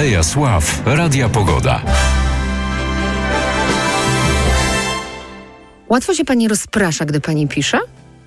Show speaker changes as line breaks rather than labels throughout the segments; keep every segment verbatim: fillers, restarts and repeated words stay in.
Aleja Sław Radia Pogoda.
Łatwo się pani rozprasza, gdy pani pisze?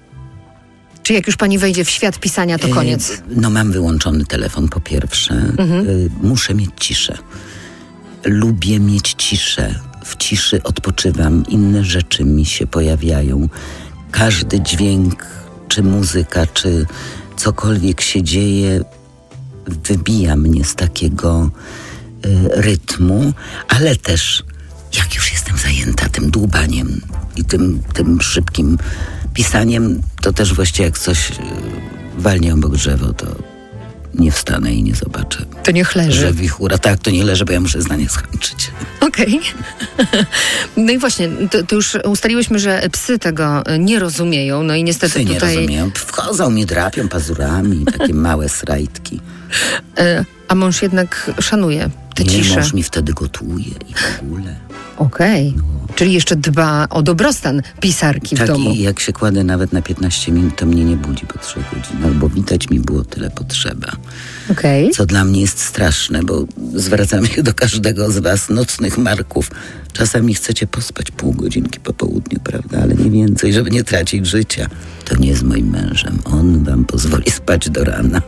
Czy jak już pani wejdzie w świat pisania, to koniec?
E, no mam wyłączony telefon po pierwsze. Mhm. E, muszę mieć ciszę. Lubię mieć ciszę. W ciszy odpoczywam. Inne rzeczy mi się pojawiają. Każdy dźwięk, czy muzyka, czy cokolwiek się dzieje, wybija mnie z takiego e, rytmu, ale też jak już jestem zajęta tym dłubaniem i tym, tym szybkim pisaniem, to też właściwie jak coś walnie obok drzewo, to nie wstanę i nie zobaczę.
To niech leży.
Że wichura. Tak, to nie leży, bo ja muszę zdanie skończyć.
Okej. Okay. No i właśnie, to, to już ustaliłyśmy, że psy tego nie rozumieją, no i niestety
psy
tutaj...
nie rozumieją. Wchodzą mi, drapią pazurami, takie małe srajtki.
A mąż jednak szanuje tę
nie,
ciszę.
Mąż mi wtedy gotuje i w ogóle.
Okej. Okay. No. Czyli jeszcze dba o dobrostan pisarki
tak,
w domu.
I jak się kładę nawet na piętnaście minut, to mnie nie budzi po trzech godzinach, bo widać mi było tyle potrzeba.
Okay.
Co dla mnie jest straszne, bo zwracam się do każdego z was, nocnych marków. Czasami chcecie pospać pół godzinki po południu, prawda? Ale nie więcej, żeby nie tracić życia. To nie jest moim mężem. On wam pozwoli spać do rana.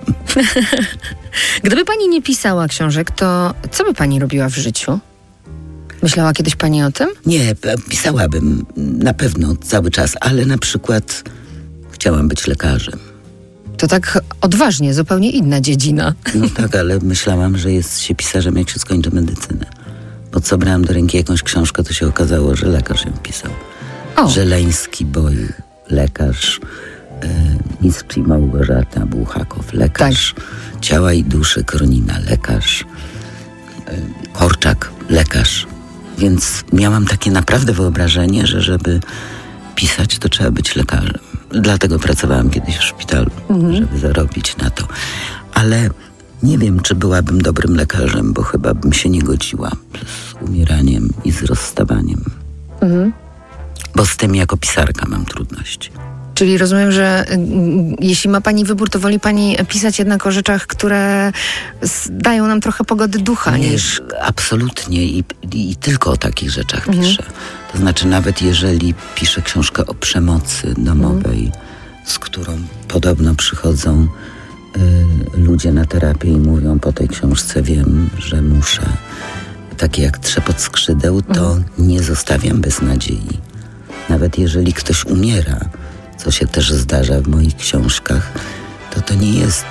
Gdyby pani nie pisała książek, to co by pani robiła w życiu? Myślała kiedyś pani o tym?
Nie, pisałabym na pewno cały czas, ale na przykład chciałam być lekarzem.
To tak odważnie, zupełnie inna dziedzina.
No tak, ale myślałam, że jest się pisarzem, jak się skończy medycynę. Bo co brałam do ręki jakąś książkę, to się okazało, że lekarz ją pisał. O. Żeleński Boj, lekarz, e, Mistrz i Małgorzata Buchakow, lekarz, tak. Ciała i duszy Kronina, lekarz, e, Korczak, lekarz. Więc miałam takie naprawdę wyobrażenie, że żeby pisać, to trzeba być lekarzem. Dlatego pracowałam kiedyś w szpitalu, mhm. żeby zarobić na to. Ale nie wiem, czy byłabym dobrym lekarzem, bo chyba bym się nie godziła z umieraniem i z rozstawaniem. Mhm. Bo z tym jako pisarka mam trudności.
Czyli rozumiem, że y, jeśli ma pani wybór, to woli pani pisać jednak o rzeczach, które dają nam trochę pogody ducha.
Nie,
niż...
Absolutnie i, i, i tylko o takich rzeczach
mhm.
piszę. To znaczy nawet jeżeli piszę książkę o przemocy domowej, mhm. z którą podobno przychodzą y, ludzie na terapię i mówią, po tej książce wiem, że muszę, takie jak trzepot skrzydeł, to mhm. nie zostawiam bez nadziei. Nawet jeżeli ktoś umiera, co się też zdarza w moich książkach, to to nie jest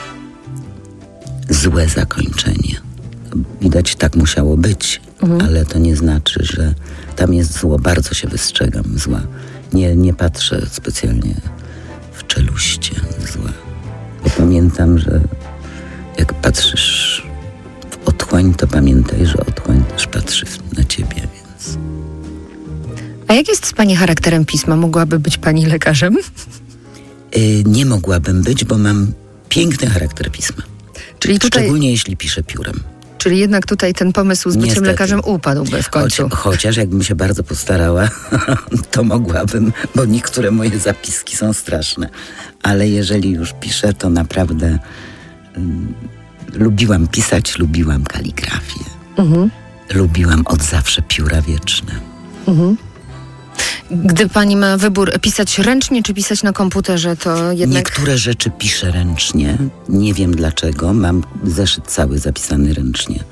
złe zakończenie. Widać, tak musiało być, mhm. ale to nie znaczy, że tam jest zło. Bardzo się wystrzegam zła. Nie, nie patrzę specjalnie w czeluście zła. Bo pamiętam, że jak patrzysz w otchłań, to pamiętaj, że otchłań też patrzy na ciebie, więc...
A jak jest z pani charakterem pisma? Mogłaby być pani lekarzem?
Yy, nie mogłabym być, bo mam piękny charakter pisma.
Czyli tutaj...
Szczególnie jeśli piszę piórem.
Czyli jednak tutaj ten pomysł z byciem
Niestety.
lekarzem upadłby w końcu.
Choć, chociaż jakbym się bardzo postarała, to mogłabym, bo niektóre moje zapiski są straszne. Ale jeżeli już piszę, to naprawdę um, lubiłam pisać, lubiłam kaligrafię. Mhm. Lubiłam od zawsze pióra wieczne. Mhm.
Gdy pani ma wybór pisać ręcznie czy pisać na komputerze, to jednak...
Niektóre rzeczy piszę ręcznie. Nie wiem dlaczego. Mam zeszyt cały zapisany ręcznie.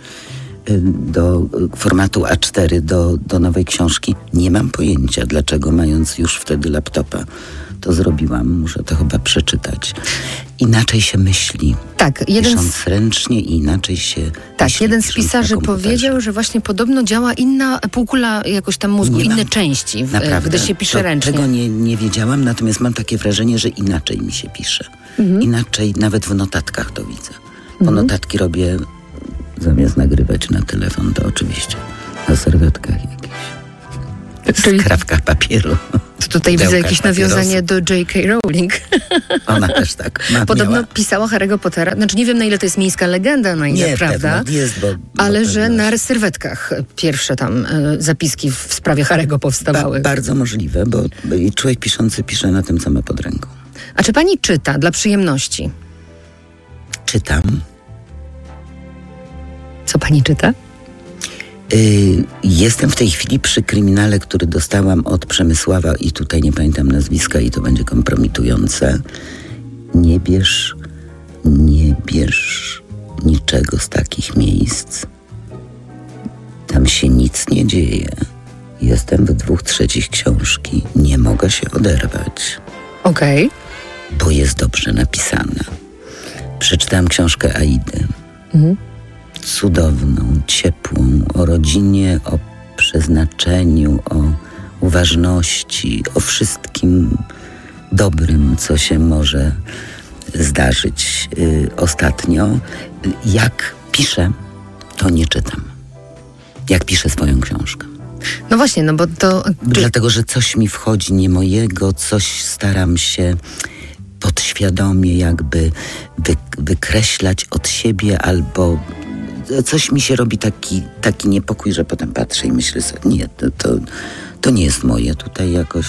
Do formatu A cztery, do, do nowej książki. Nie mam pojęcia dlaczego, mając już wtedy laptopa. To zrobiłam. Muszę to chyba przeczytać. Inaczej się myśli.
Tak, jeden
Pisząc
z...
ręcznie i inaczej się
Tak,
myśli,
jeden z pisarzy powiedział, że właśnie podobno działa inna półkula jakoś tam mózgu,
nie
inne
mam,
części, w,
naprawdę,
gdy się pisze
to,
ręcznie.
Tego nie, nie wiedziałam, natomiast mam takie wrażenie, że inaczej mi się pisze. Mhm. Inaczej nawet w notatkach to widzę. Bo mhm. notatki robię, zamiast nagrywać na telefon, to oczywiście na serwetkach jakichś. W skrawkach papieru.
To tutaj widzę jakieś
papierosu.
Nawiązanie do J K Rowling.
Ona też tak ma,
Podobno
miała.
pisała Harry'ego Pottera. Znaczy nie wiem, na ile to jest miejska legenda, na ile
nie,
prawda.
Pewno, jest, bo, bo
ale
pewno.
że na serwetkach pierwsze tam y, zapiski w sprawie Harry'ego powstawały.
Ba- bardzo możliwe, bo człowiek piszący pisze na tym, co ma pod ręką.
A czy pani czyta dla przyjemności?
Czytam.
Co pani czyta?
Y, jestem w tej chwili przy kryminale, który dostałam od Przemysława i tutaj nie pamiętam nazwiska i to będzie kompromitujące. Nie bierz, nie bierz niczego z takich miejsc. Tam się nic nie dzieje. Jestem w dwóch trzecich książki. Nie mogę się oderwać.
Okej. Okay.
Bo jest dobrze napisana. Przeczytałam książkę Aidy.
Mhm.
Cudowną, ciepłą, o rodzinie, o przeznaczeniu, o uważności, o wszystkim dobrym, co się może zdarzyć. Yy, ostatnio, jak piszę, to nie czytam. Jak piszę swoją książkę.
No właśnie, no bo to...
Dlatego, że coś mi wchodzi nie mojego, coś staram się podświadomie jakby wy, wykreślać od siebie, albo coś mi się robi taki, taki niepokój, że potem patrzę i myślę sobie, nie, to, to, to nie jest moje. Tutaj jakoś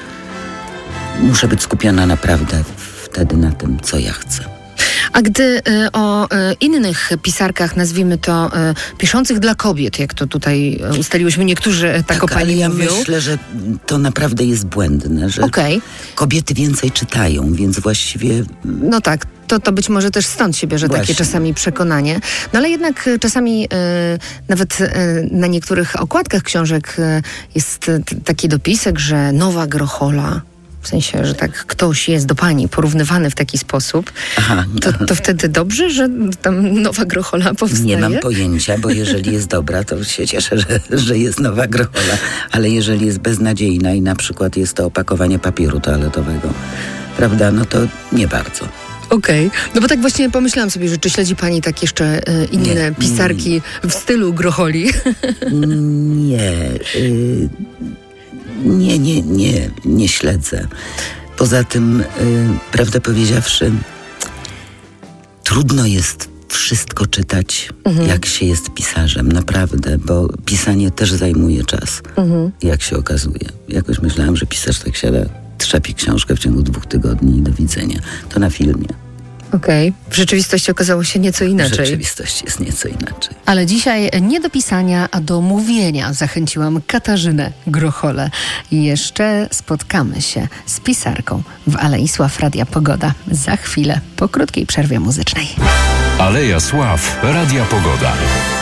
muszę być skupiona naprawdę wtedy na tym, co ja chcę.
A gdy y, o y, innych pisarkach, nazwijmy to y, piszących dla kobiet, jak to tutaj ustaliłyśmy, niektórzy tak, tak o pani
ja
mówią.
myślę, że to naprawdę jest błędne, że
okay.
kobiety więcej czytają, więc właściwie...
No tak, to, to być może też stąd się bierze Właśnie. takie czasami przekonanie. No ale jednak czasami y, nawet y, na niektórych okładkach książek y, jest y, taki dopisek, że nowa Grochola. W sensie, że tak ktoś jest do pani porównywany w taki sposób, Aha, no. to, to wtedy dobrze, że tam nowa Grochola powstaje?
Nie mam pojęcia, bo jeżeli jest dobra, to się cieszę, że, że jest nowa Grochola, ale jeżeli jest beznadziejna i na przykład jest to opakowanie papieru toaletowego, prawda, no to nie bardzo.
Okej, okay. No bo tak właśnie pomyślałam sobie, że czy śledzi pani tak jeszcze y, inne nie, pisarki nie. w stylu Grocholi?
Nie, y- Nie, nie, nie, nie śledzę. Poza tym, y, prawdę powiedziawszy, trudno jest wszystko czytać, mhm. jak się jest pisarzem, naprawdę, bo pisanie też zajmuje czas, mhm. jak się okazuje. Jakoś myślałam, że pisarz tak siada, trzepi książkę w ciągu dwóch tygodni i do widzenia. To na filmie.
Okej. Okay. W rzeczywistości okazało się nieco inaczej.
W rzeczywistości jest nieco inaczej.
Ale dzisiaj nie do pisania, a do mówienia zachęciłam Katarzynę Grocholę. I jeszcze spotkamy się z pisarką w Alei Sław Radia Pogoda za chwilę, po krótkiej przerwie muzycznej.
Aleja Sław Radia Pogoda.